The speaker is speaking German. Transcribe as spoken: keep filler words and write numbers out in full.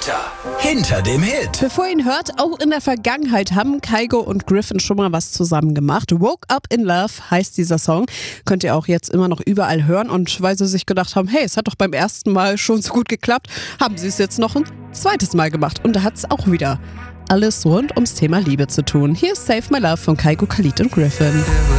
Täter hinter dem Hit. Bevor ihr ihn hört, auch in der Vergangenheit haben Kygo und Griffin schon mal was zusammen gemacht. Woke Up in Love heißt dieser Song. Könnt ihr auch jetzt immer noch überall hören. Und weil sie sich gedacht haben, hey, es hat doch beim ersten Mal schon so gut geklappt, haben sie es jetzt noch ein zweites Mal gemacht. Und da hat es auch wieder alles rund ums Thema Liebe zu tun. Hier ist Save My Love von Kygo, Khalid und Griffin.